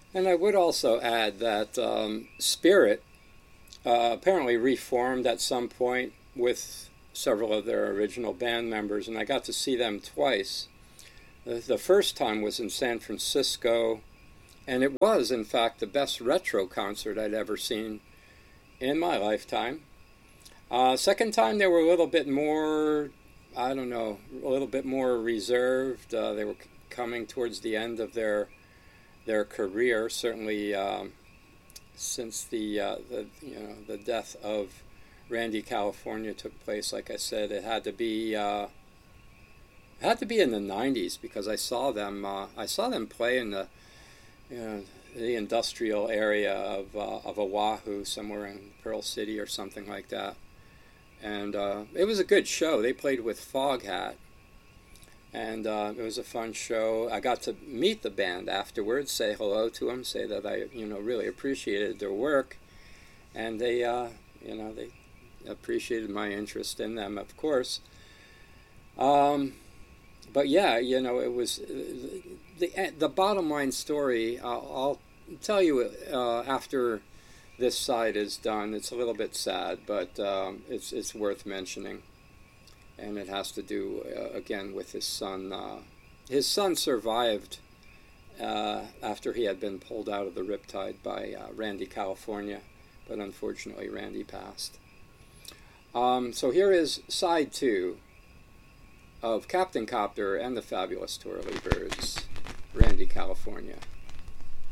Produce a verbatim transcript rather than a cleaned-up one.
And I would also add that um, Spirit uh, apparently reformed at some point with several of their original band members, and I got to see them twice. The, the first time was in San Francisco, and it was, in fact, the best retro concert I'd ever seen in my lifetime. Uh, second time, they were a little bit more, I don't know, a little bit more reserved. Uh, they were c- coming towards the end of their their career, certainly um, since the, uh, the you know the death of Randy California took place. Like I said, it had to be uh, it had to be in the nineties because I saw them uh, I saw them play in the you know the industrial area of uh, of Oahu, somewhere in Pearl City or something like that. And uh, it was a good show. They played with Foghat, and uh, it was a fun show. I got to meet the band afterwards, say hello to them, say that I, you know, really appreciated their work, and they, uh, you know, they appreciated my interest in them, of course. Um, but yeah, you know, it was the the bottom line story. I'll, I'll tell you uh, after this side is done. It's a little bit sad, but um, it's it's worth mentioning. And it has to do uh, again with his son. Uh, his son survived uh, after he had been pulled out of the riptide by uh, Randy California, but unfortunately Randy passed. Um, so here is side two of Captain Copter and the Fabulous Twirly Birds, Randy California.